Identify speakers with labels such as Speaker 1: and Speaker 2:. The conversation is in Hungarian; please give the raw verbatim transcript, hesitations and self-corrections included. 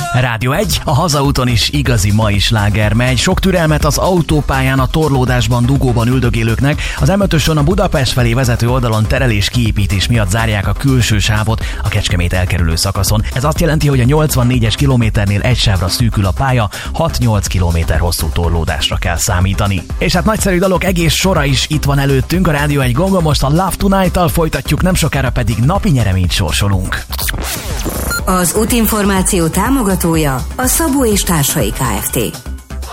Speaker 1: Rádió egy, a hazaúton is igazi mai sláger megy. Sok türelmet az autópályán a torlódásban, dugóban üldögélőknek. Az em ötöson a Budapest felé vezető oldalon terelés kiépítés miatt zárják a külső sávot a Kecskemét elkerülő szakaszon. Ez azt jelenti, hogy a nyolcvannégyes kilométernél egy sávra szűkül a pálya, hat-nyolc kilométer hosszú torlódásra kell számítani. És hát nagyszerű dalok egész sora is itt van előttünk a Rádió egy gongon, most a Love Tonight-tal folytatjuk, nem sokára pedig napi nyereményt sorsolunk.
Speaker 2: Az útinformáció támogatója a Szabó és Társai Kft.